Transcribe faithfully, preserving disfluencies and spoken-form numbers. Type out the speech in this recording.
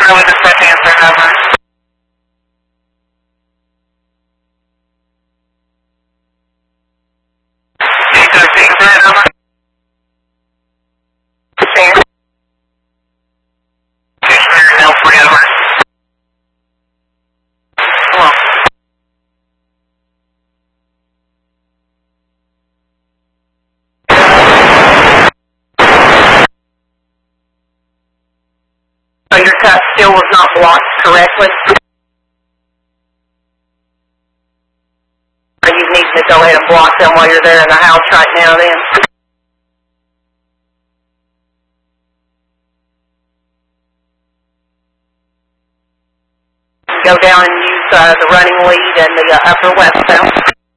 Charlie, the set answer, over. eight thirteen, over. Sam. Commissioner Nelson, over. Hello. So your cut still was not blocked correctly? Are you needing to go ahead and block them while you're there in the house right now then? Go down and use uh, the running lead and the uh, upper westbound.